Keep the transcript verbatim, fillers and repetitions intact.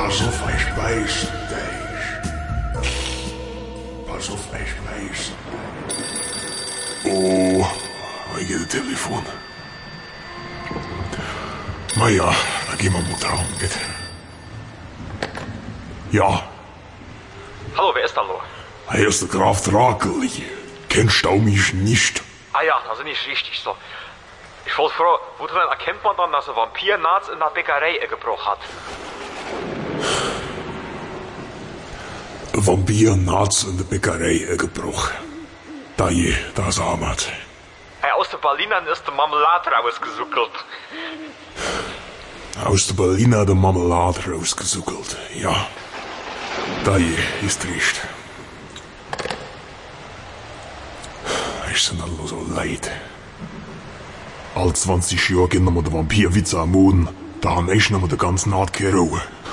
Pass auf, ich weiß dich. Pass auf, ich weiß. Oh, ich gehe das Telefon. Na ja, dann gehen wir mal dran, bitte. Ja. Hallo, wer ist da noch? Hier ist der Graf Drakeli. Kennst du mich nicht? Ah ja, also nicht richtig so. Ich wollte fragen, woran erkennt man dann, dass ein Vampir nachts in der Bäckerei gebrochen hat? Ein Vampir nachts in der Bäckerei gebrochen. Da je, da ist Ahmad. Hey, aus den Berlinern ist der Marmelade rausgesuckelt. Aus der Berliner der Marmelade rausgesuckelt, ja. Da je, ist recht. Ich bin alle so leid. All zwanzig Jahre gehen wir den Vampirwitz am Moden. Da haben ich noch mal den ganzen Naht keine Ruhe.